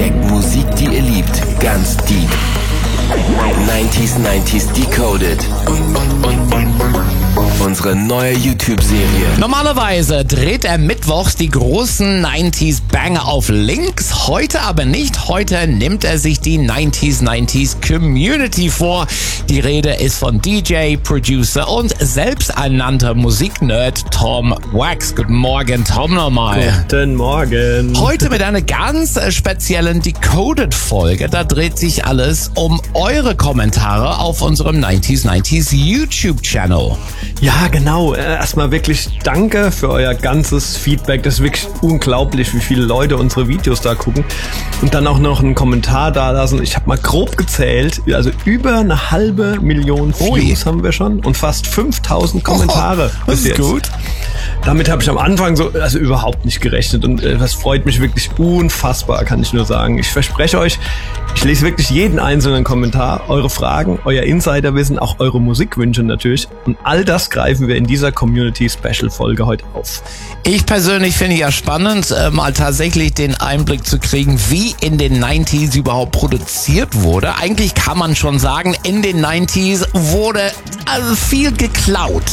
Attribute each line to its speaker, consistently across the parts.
Speaker 1: Entdeckt Musik, die ihr liebt, ganz deep. 90s Decoded. Unsere neue YouTube-Serie.
Speaker 2: Normalerweise dreht er mittwochs die großen 90s Banger auf Links. Heute aber nicht. Heute nimmt er sich die 90s Community vor. Die Rede ist von DJ, Producer und selbsternannter Musiknerd Tom Wax. Guten Morgen, Tom, nochmal.
Speaker 3: Guten Morgen.
Speaker 2: Heute mit einer ganz speziellen Decoded-Folge. Da dreht sich alles um eure Kommentare auf unserem 90s YouTube-Channel.
Speaker 3: Ja, genau. Erstmal wirklich danke für euer ganzes Feedback. Das ist wirklich unglaublich, wie viele Leute unsere Videos da gucken. Und dann auch noch einen Kommentar da lassen. Ich habe mal grob gezählt, also über 500.000 Views haben wir schon und fast 5.000 Kommentare.
Speaker 2: Das ist gut.
Speaker 3: Damit habe ich am Anfang überhaupt nicht gerechnet und das freut mich wirklich unfassbar, kann ich nur sagen. Ich verspreche euch, ich lese wirklich jeden einzelnen Kommentar, eure Fragen, euer Insiderwissen, auch eure Musikwünsche natürlich und all das greifen wir in dieser Community-Special-Folge heute auf.
Speaker 2: Ich persönlich finde ja spannend, mal tatsächlich den Einblick zu kriegen, wie in den 90s überhaupt produziert wurde. Eigentlich kann man schon sagen, in den 90s wurde viel geklaut.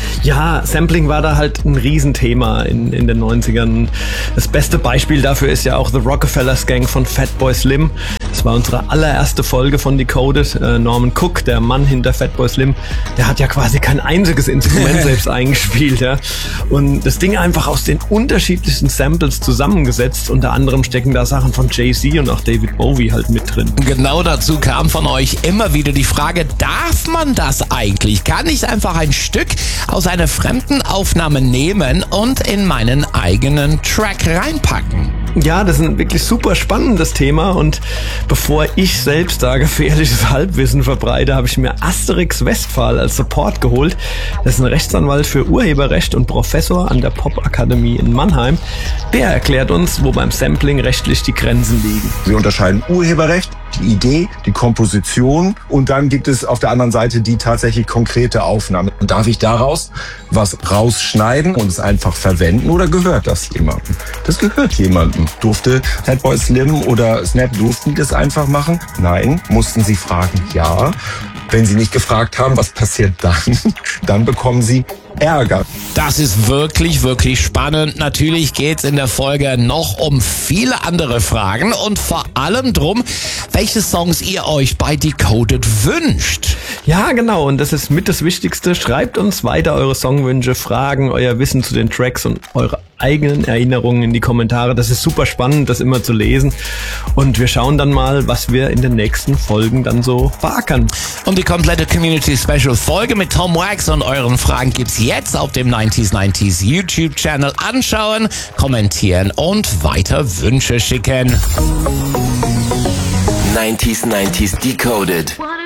Speaker 3: Ja, Sampling war da halt ein Riesenthema in den 90ern. Das beste Beispiel dafür ist ja auch The Rockefellers Gang von Fatboy Slim. Das war unsere allererste Folge von Decoded. Norman Cook, der Mann hinter Fatboy Slim, der hat ja quasi kein einziges Instrument selbst eingespielt. Ja? Und das Ding einfach aus den unterschiedlichsten Samples zusammengesetzt. Unter anderem stecken da Sachen von Jay-Z und auch David Bowie halt mit drin.
Speaker 2: Genau dazu kam von euch immer wieder die Frage, darf man das eigentlich? Kann ich einfach ein Stück aus einer fremden Aufnahme nehmen und in meinen eigenen Track reinpacken?
Speaker 3: Ja, das ist ein wirklich super spannendes Thema und bevor ich selbst da gefährliches Halbwissen verbreite, habe ich mir Asterix Westphal als Support geholt. Das ist ein Rechtsanwalt für Urheberrecht und Professor an der Popakademie in Mannheim. Der erklärt uns, wo beim Sampling rechtlich die Grenzen liegen.
Speaker 4: Wir unterscheiden Urheberrecht, die Idee, die Komposition und dann gibt es auf der anderen Seite die tatsächlich konkrete Aufnahme. Und darf ich daraus was rausschneiden und es einfach verwenden oder gehört das jemandem? Das gehört jemandem. Durfte Fatboy Slim oder Snap, durften die das einfach machen? Nein. Mussten sie fragen? Ja. Wenn sie nicht gefragt haben, was passiert dann? Dann bekommen sie Ärger.
Speaker 2: Das ist wirklich, wirklich spannend. Natürlich geht's in der Folge noch um viele andere Fragen und vor allem drum, welche Songs ihr euch bei Decoded wünscht.
Speaker 3: Ja, genau. Und das ist mit das Wichtigste. Schreibt uns weiter eure Songwünsche, Fragen, euer Wissen zu den Tracks und eure eigenen Erinnerungen in die Kommentare. Das ist super spannend, das immer zu lesen. Und wir schauen dann mal, was wir in den nächsten Folgen dann so beackern.
Speaker 2: Und die komplette Community Special Folge mit Tom Wax und euren Fragen gibt's jetzt auf dem 90s YouTube Channel. Anschauen, kommentieren und weiter Wünsche schicken.
Speaker 1: 90s Decoded.